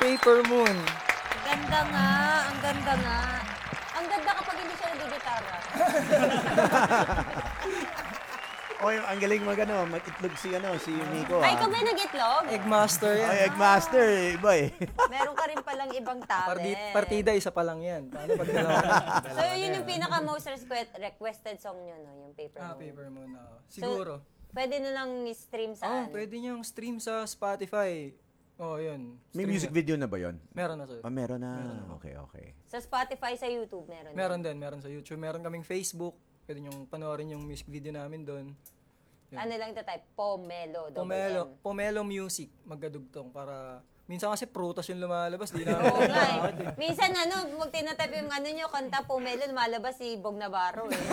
Paper Moon. Ganda nga, ang ganda nga. Ang ganda kapag hindi siya nagigitara. Oy, ang galing mag-itlog si Miko. Ay, ikaw ba nag-itlog? Eggmaster yan. Ay, Eggmaster, iba eh. Meron ka rin palang ibang talent. Partida, isa pa lang yan. Paano pag dalawa? So, yun yung pinaka-most requested song nyo, no? Yung Paper Moon. Paper Moon. Siguro. Pwede na lang i-stream saan? Pwede niyang stream sa Spotify. Yun. May Stream music na. video na ba yun? Meron na, sir. Meron na. Okay. Sa Spotify, sa YouTube, meron Din. Meron sa YouTube. Meron kaming Facebook. Pwede niyong panoorin yung music video namin doon. Ano lang ito type? Pomelo. Pomelo Music. Magkadugtong para... Minsan kasi prutas yung lumalabas. Di na. Oo nga eh. Minsan wag tinatype yung nyo, kanta Pomelo, lumalabas si Bog Navarro eh.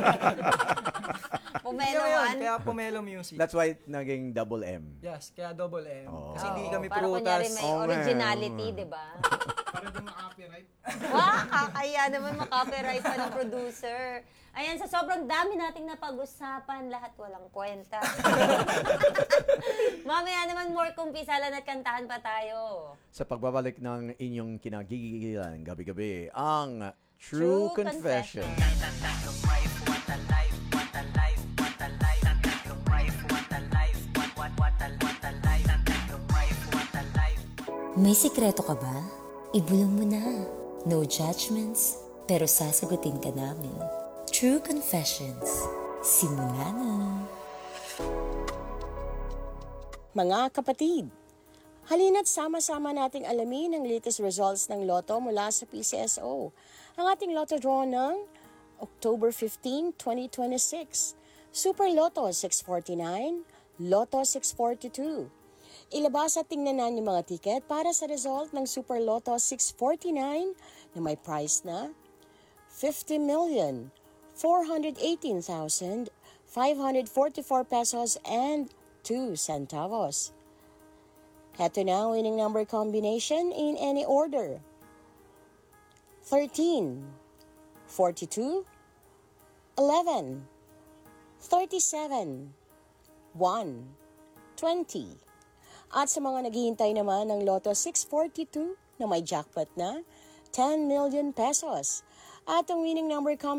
Pomelo Yun, 1. kaya Pomelo Music. That's why naging double M. Yes, kaya double M. Oo. Kasi hindi kami Para prutas. kunyari may originality, di ba? Para din ma-copyright. Kakaya naman makapiright pa ng producer. Ayan, sa sobrang dami nating napag-usapan, lahat walang kwenta. Mamaya naman more kumpisalan at kantahan pa tayo. Sa pagbabalik ng inyong kinagigilan gabi-gabi, ang True Confession. May sikreto ka ba? Ibulong mo na. No judgments, pero sasagutin ka namin. True Confessions. Simula na. Mga kapatid, halina't sama-sama nating alamin ang latest results ng Lotto mula sa PCSO. Ang ating Lotto draw ng October 15, 2026. Super Lotto 649, Lotto 642. Ilabas at tingnan na yung mga ticket para sa result ng Super Lotto 649 na may price na 50,418,544 pesos and 2 centavos. Heto na ang winning number combination in any order. 13, 42, 11, 37, 1, 20. At sa mga naghihintay naman ng Lotto 642 na may jackpot na 10 million pesos. At ang winning number combination